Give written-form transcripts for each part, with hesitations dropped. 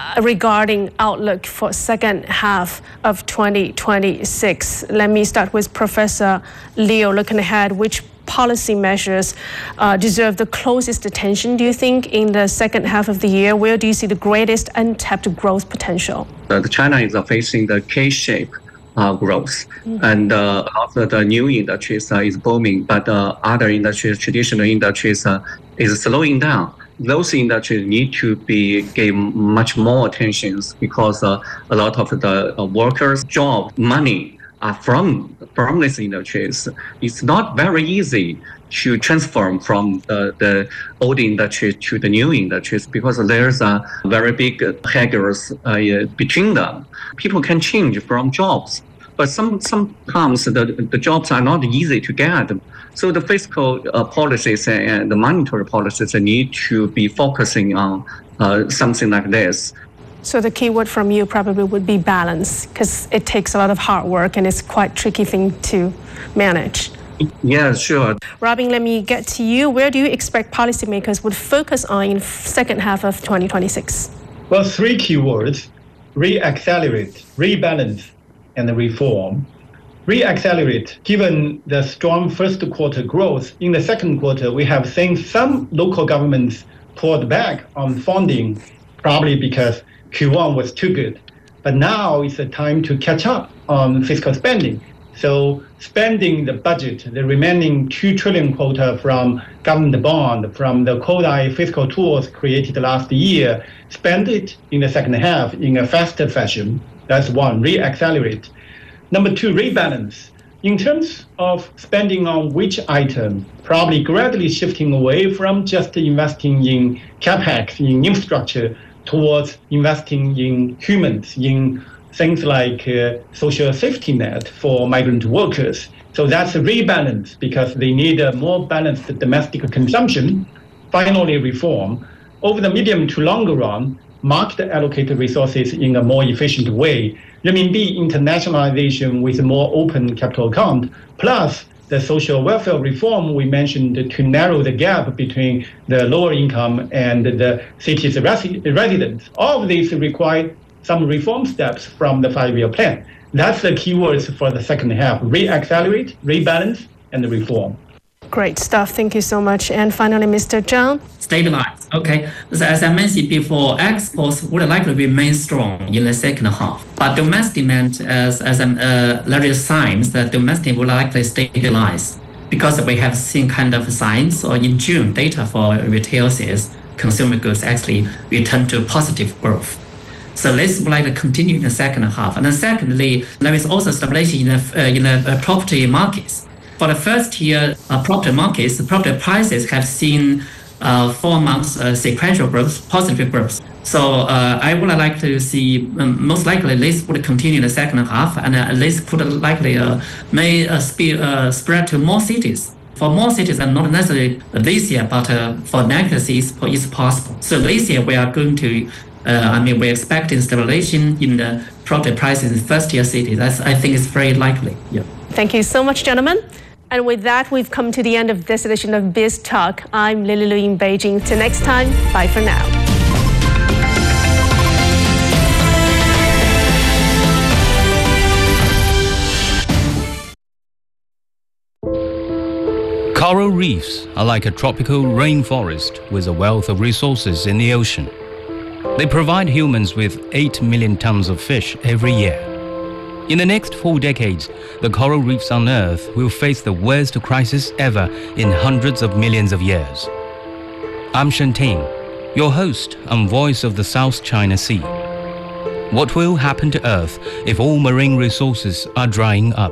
regarding outlook for second half of 2026. Let me start with Professor Liu. Looking ahead, which policy measures deserve the closest attention, do you think, in the second half of the year? Where do you see the greatest untapped growth potential? China is facing the K-shaped growth, and also the new industries is booming, but other industries, traditional industries, is slowing down. Those industries need to be given much more attention because a lot of the workers' job money are from these industries. It's not very easy to transform from the old industry to the new industries because there's a very big hedges between them. People can change from jobs, but sometimes the jobs are not easy to get. So the fiscal policies and the monetary policies need to be focusing on something like this. So the key word from you probably would be balance, because it takes a lot of hard work and it's quite a tricky thing to manage. Yeah, sure. Robin, let me get to you. Where do you expect policymakers would focus on in second half of 2026? Well, three key words: re-accelerate, rebalance, and reform. Re-accelerate, given the strong first quarter growth, in the second quarter we have seen some local governments pulled back on funding, probably because Q1 was too good. But now is the time to catch up on fiscal spending. So spending the budget, the remaining 2 trillion quota from government bond, from the quota fiscal tools created last year, spend it in the second half in a faster fashion. That's one, re-accelerate. Number two, rebalance. In terms of spending on which item, probably gradually shifting away from just investing in capex, in infrastructure, towards investing in humans, in things like social safety net for migrant workers. So that's a rebalance because they need a more balanced domestic consumption. Finally, reform. Over the medium to longer run, market allocated resources in a more efficient way. Renminbi internationalization with a more open capital account, plus the social welfare reform we mentioned to narrow the gap between the lower income and the city's residents. All of these require some reform steps from the 5-year plan. That's the keywords for the second half: re-accelerate, rebalance, and reform. Great stuff. Thank you so much. And finally, Mr. Zhang. Stabilize. Okay. So as I mentioned before, exports would likely remain strong in the second half. But domestic demand, as there is signs that domestic will likely stabilize because we have seen kind of signs, or in June, data for retail sales, consumer goods actually returned to positive growth. So this will likely continue in the second half. And then secondly, there is also stability in the property markets. For the first year property markets, the property prices have seen 4 months sequential growth, positive growth. So I would like to see most likely this would continue in the second half, and this could likely may spread to more cities. For more cities, and not necessarily this year, but for next year it's possible. So this year we are going to, we're expecting stabilization in the property prices in first-tier cities. I think it's very likely. Yeah. Thank you so much, gentlemen. And with that, we've come to the end of this edition of Biz Talk. I'm Lily Lu in Beijing. Till next time, bye for now. Coral reefs are like a tropical rainforest with a wealth of resources in the ocean. They provide humans with 8 million tons of fish every year. In the next 4 decades, the coral reefs on Earth will face the worst crisis ever in hundreds of millions of years. I'm Shen Ting, your host and voice of the South China Sea. What will happen to Earth if all marine resources are drying up?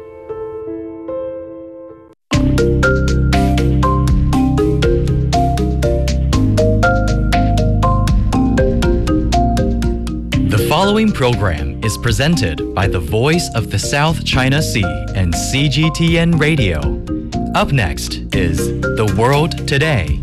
The following program is presented by the Voice of the South China Sea and CGTN Radio. Up next is The World Today.